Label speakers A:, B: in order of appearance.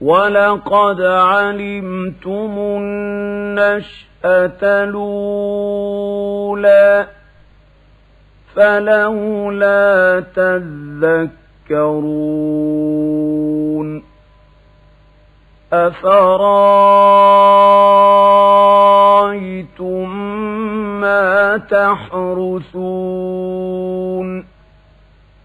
A: وَلَقَدْ عَلِمْتُمُ النَّشْأَةَ الْأُولَىٰ فَلَوْلَا تَذَكَّرُونَ أَفَرَأَيْتُم مَّا تَحْرُثُونَ